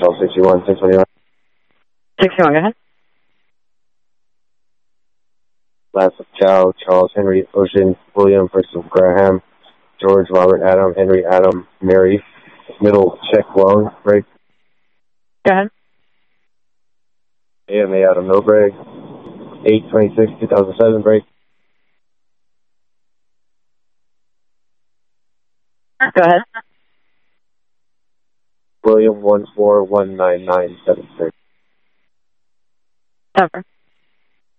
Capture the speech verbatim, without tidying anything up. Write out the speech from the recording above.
Charles sixty-one, six twenty-one. sixty-one, go ahead. Last of Chow, Charles, Henry, Ocean, William, first of Graham, George, Robert, Adam, Henry, Adam, Mary, middle, check, long, break. Go ahead. A M A, Adam, no break. eight twenty-six, two thousand seven, break. Go ahead. William, one four one nine nine seven six. Over.